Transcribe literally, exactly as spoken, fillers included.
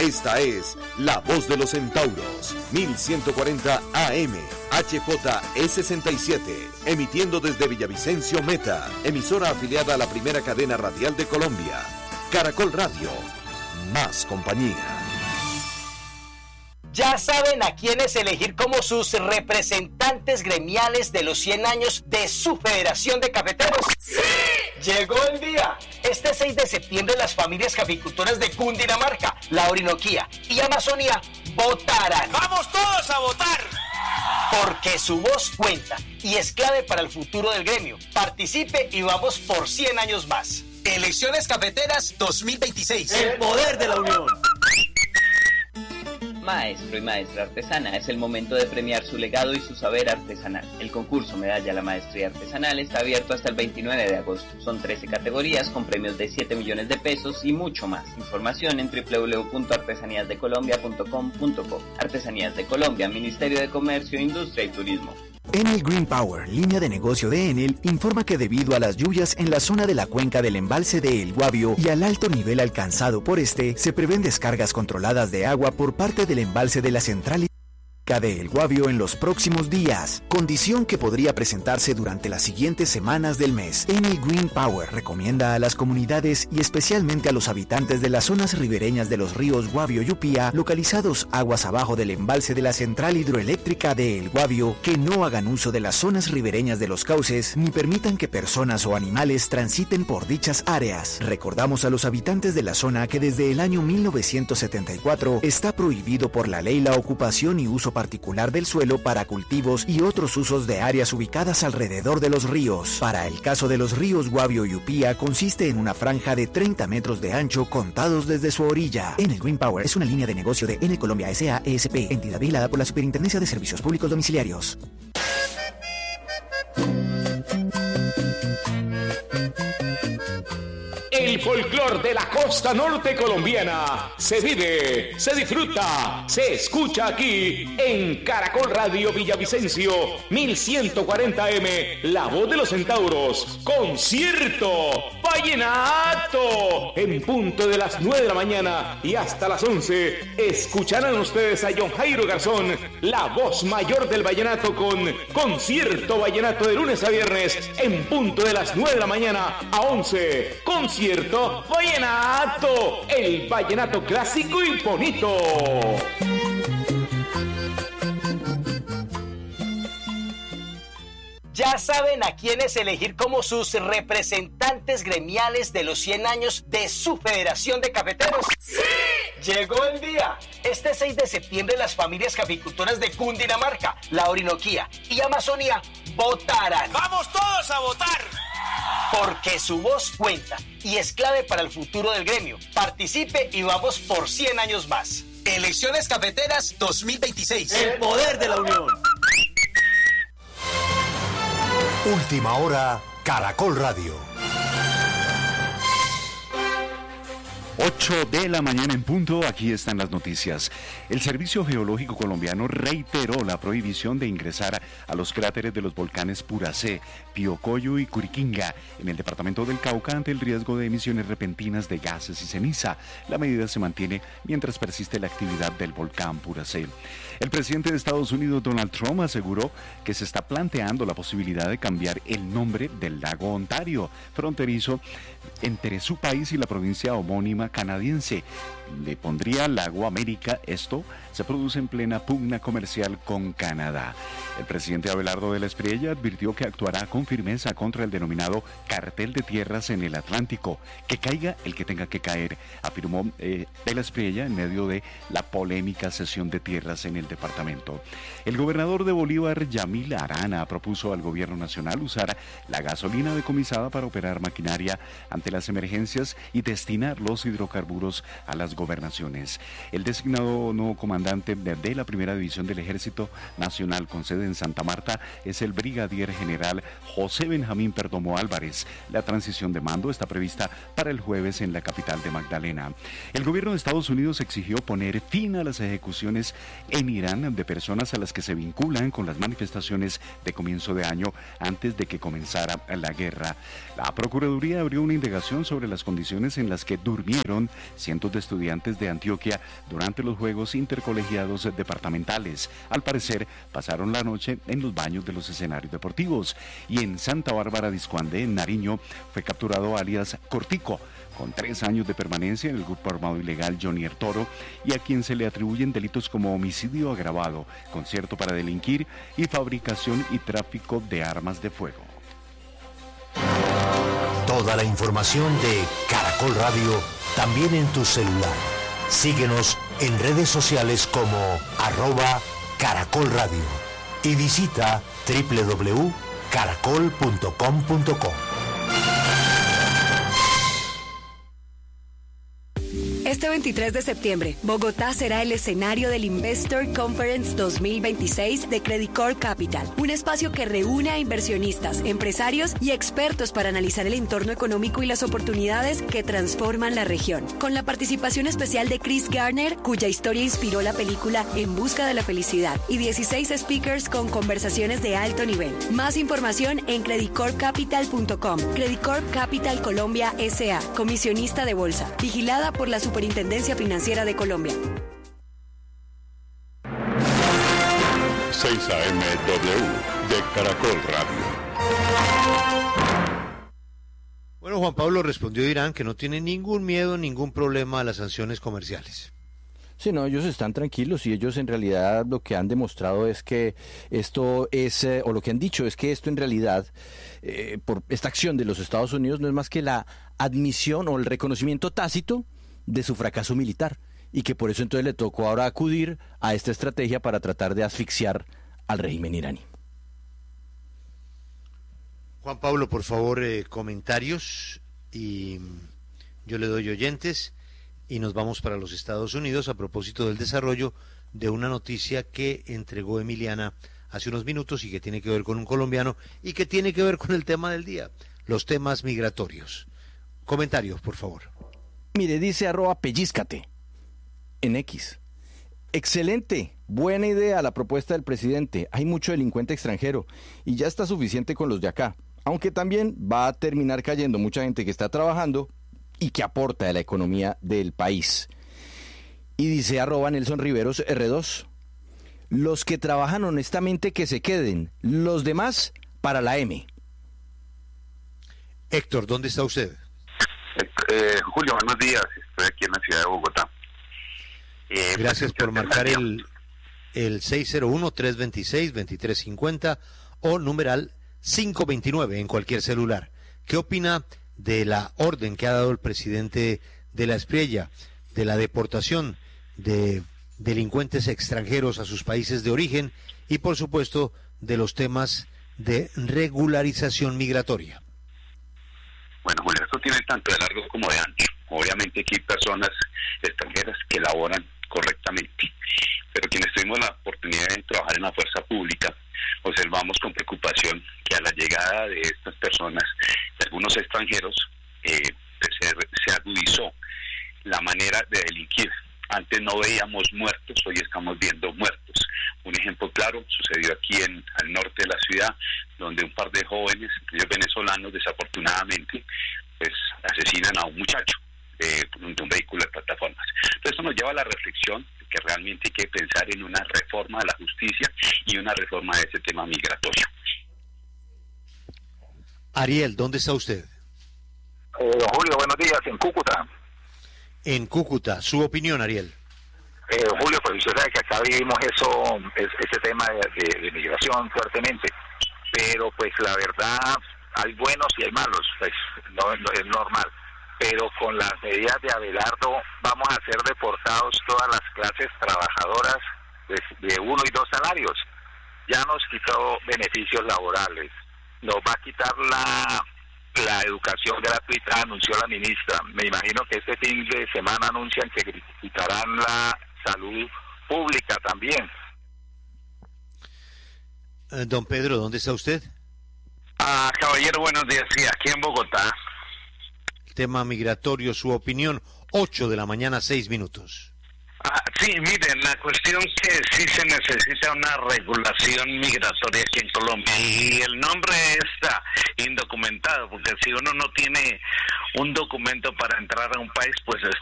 Esta es La Voz de los Centauros, mil ciento cuarenta A M, H J E sesenta y siete, emitiendo desde Villavicencio Meta, emisora afiliada a la primera cadena radial de Colombia. Caracol Radio, más compañía. ¿Ya saben a quiénes elegir como sus representantes gremiales de los cien años de su Federación de Cafeteros? ¡Sí! Llegó el día. Este seis de septiembre las familias caficultoras de Cundinamarca, la Orinoquía y Amazonía votarán. ¡Vamos todos a votar! Porque su voz cuenta y es clave para el futuro del gremio. Participe y vamos por cien años más. Elecciones Cafeteras dos mil veintiséis. El poder de la unión. Maestro y maestra artesana, es el momento de premiar su legado y su saber artesanal. El concurso Medalla a la Maestría Artesanal está abierto hasta el veintinueve de agosto. Son trece categorías con premios de siete millones de pesos y mucho más. Información en doble u doble u doble u punto artesanías de colombia punto com punto co. Artesanías de Colombia, Ministerio de Comercio, Industria y Turismo. Enel Green Power, línea de negocio de Enel, informa que debido a las lluvias en la zona de la cuenca del embalse de El Guavio y al alto nivel alcanzado por este, se prevén descargas controladas de agua por parte del embalse de la central de El Guavio en los próximos días, condición que podría presentarse durante las siguientes semanas del mes. Enel Green Power recomienda a las comunidades y especialmente a los habitantes de las zonas ribereñas de los ríos Guavio y Upía, localizados aguas abajo del embalse de la central hidroeléctrica de El Guavio, que no hagan uso de las zonas ribereñas de los cauces ni permitan que personas o animales transiten por dichas áreas. Recordamos a los habitantes de la zona que desde el año mil novecientos setenta y cuatro está prohibido por la ley la ocupación y uso particular del suelo para cultivos y otros usos de áreas ubicadas alrededor de los ríos. Para el caso de los ríos Guavio y Upía, consiste en una franja de treinta metros de ancho contados desde su orilla. Enel Green Power es una línea de negocio de Enel Colombia S A E S P, entidad vigilada por la Superintendencia de Servicios Públicos Domiciliarios. El folclor de la costa norte colombiana se vive, se disfruta, se escucha aquí en Caracol Radio Villavicencio, mil ciento cuarenta A M, La Voz de los Centauros, concierto vallenato, en punto de las nueve de la mañana y hasta las once, escucharán ustedes a John Jairo Garzón, la voz mayor del vallenato, con concierto vallenato de lunes a viernes, en punto de las nueve de la mañana a once, concierto vallenato, el vallenato clásico y bonito. ¿Ya saben a quiénes elegir como sus representantes gremiales de los cien años de su Federación de Cafeteros? ¡Sí! Llegó el día. Este seis de septiembre las familias caficultoras de Cundinamarca, la Orinoquía y Amazonía votarán. ¡Vamos todos a votar! Porque su voz cuenta y es clave para el futuro del gremio. Participe y vamos por cien años más. Elecciones Cafeteras dos mil veintiséis. El poder de la unión. Última hora, Caracol Radio. ocho de la mañana en punto, aquí están las noticias. El Servicio Geológico Colombiano reiteró la prohibición de ingresar a los cráteres de los volcanes Puracé, Piocoyo y Curiquinga en el departamento del Cauca ante el riesgo de emisiones repentinas de gases y ceniza. La medida se mantiene mientras persiste la actividad del volcán Puracé. El presidente de Estados Unidos, Donald Trump, aseguró que se está planteando la posibilidad de cambiar el nombre del lago Ontario, fronterizo entre su país y la provincia homónima canadiense. Le pondría Lago América. Esto se produce en plena pugna comercial con Canadá. El presidente Abelardo de la Espriella advirtió que actuará con firmeza contra el denominado cartel de tierras en el Atlántico. Que caiga el que tenga que caer, afirmó eh, de la Espriella en medio de la polémica cesión de tierras en el departamento. El gobernador de Bolívar, Yamil Arana, propuso al gobierno nacional usar la gasolina decomisada para operar maquinaria ante las emergencias y destinar los hidrocarburos a las gobernaciones. El designado nuevo comandante de, de la primera división del Ejército Nacional con sede en Santa Marta es el brigadier general José Benjamín Perdomo Álvarez. La transición de mando está prevista para el jueves en la capital de Magdalena. El gobierno de Estados Unidos exigió poner fin a las ejecuciones en Irán de personas a las que se vinculan con las manifestaciones de comienzo de año antes de que comenzara la guerra. La Procuraduría abrió una indagación sobre las condiciones en las que durmieron reunieron cientos de estudiantes de Antioquia durante los Juegos Intercolegiados Departamentales. Al parecer, pasaron la noche en los baños de los escenarios deportivos. Y en Santa Bárbara de Iscuandé, en Nariño, fue capturado alias Cortico, con tres años de permanencia en el grupo armado ilegal Jonier Toro, y a quien se le atribuyen delitos como homicidio agravado, concierto para delinquir y fabricación y tráfico de armas de fuego. Toda la información de Caracol Radio también en tu celular. Síguenos en redes sociales como arroba Caracol Radio y visita doble u doble u doble u punto caracol punto com punto co. Este veintitrés de septiembre, Bogotá será el escenario del Investor Conference dos mil veintiséis de Credit Corp Capital, un espacio que reúne a inversionistas, empresarios y expertos para analizar el entorno económico y las oportunidades que transforman la región. Con la participación especial de Chris Garner, cuya historia inspiró la película En busca de la felicidad, y dieciséis speakers con conversaciones de alto nivel. Más información en credit corp capital punto com. Credit Corp Capital Colombia S A, comisionista de bolsa, vigilada por la Superintendencia Financiera de Colombia. seis A M W de Caracol Radio. Bueno, Juan Pablo, respondió Irán que no tiene ningún miedo, ningún problema a las sanciones comerciales. Sí, no, ellos están tranquilos y ellos en realidad lo que han demostrado es que esto es, eh, o lo que han dicho es que esto en realidad, eh, por esta acción de los Estados Unidos no es más que la admisión o el reconocimiento tácito de su fracaso militar, y que por eso entonces le tocó ahora acudir a esta estrategia para tratar de asfixiar al régimen iraní. Juan Pablo, por favor, eh, comentarios, y yo le doy oyentes, y nos vamos para los Estados Unidos a propósito del desarrollo de una noticia que entregó Emiliana hace unos minutos y que tiene que ver con un colombiano y que tiene que ver con el tema del día, los temas migratorios. Comentarios, por favor. Mire, dice arroba pellízcate en X. Excelente, buena idea la propuesta del presidente. Hay mucho delincuente extranjero y ya está suficiente con los de acá. Aunque también va a terminar cayendo mucha gente que está trabajando y que aporta a la economía del país. Y dice arroba Nelson Riveros R dos. Los que trabajan honestamente que se queden, los demás para la M. Héctor, ¿dónde está usted? Eh, Julio, buenos días. Estoy aquí en la ciudad de Bogotá. Eh, Gracias por marcar el, el seis cero uno, tres dos seis, dos tres cinco cero o numeral cinco veintinueve en cualquier celular. ¿Qué opina de la orden que ha dado el presidente de la Espriella de la deportación de delincuentes extranjeros a sus países de origen y, por supuesto, de los temas de regularización migratoria? Bueno, Julio, esto tiene tanto de largo como de ancho. Obviamente aquí hay personas extranjeras que laboran correctamente, pero quienes tuvimos la oportunidad de trabajar en la fuerza pública, observamos con preocupación que a la llegada de estas personas, de algunos extranjeros, eh, se, se agudizó la manera de delinquir. Antes no veíamos muertos, hoy estamos viendo muertos. Un ejemplo claro sucedió aquí en al norte de la ciudad, donde un par de jóvenes, ellos venezolanos, desafortunadamente, pues asesinan a un muchacho de, de un vehículo de plataformas. Entonces eso nos lleva a la reflexión de que realmente hay que pensar en una reforma de la justicia y una reforma de ese tema migratorio. Ariel, ¿dónde está usted? Eh, Julio, buenos días, en Cúcuta. En Cúcuta, su opinión, Ariel. Eh, Julio, pues usted sabe que acá vivimos eso, es, ese tema de, de, de migración fuertemente, pero pues la verdad, hay buenos y hay malos, pues no, no es normal, pero con las medidas de Abelardo vamos a ser deportados todas las clases trabajadoras de, de uno y dos salarios. Ya nos quitó beneficios laborales, nos va a quitar la... la educación gratuita, anunció la ministra. Me imagino que este fin de semana anuncian que quitarán la salud pública también. Eh, don Pedro, ¿dónde está usted? Ah, caballero, buenos días. Sí, aquí en Bogotá. El tema migratorio, su opinión, ocho de la mañana, seis minutos. Ah, sí, miren, la cuestión que sí se necesita una regulación migratoria aquí en Colombia, y el nombre está indocumentado, porque si uno no tiene un documento para entrar a un país, pues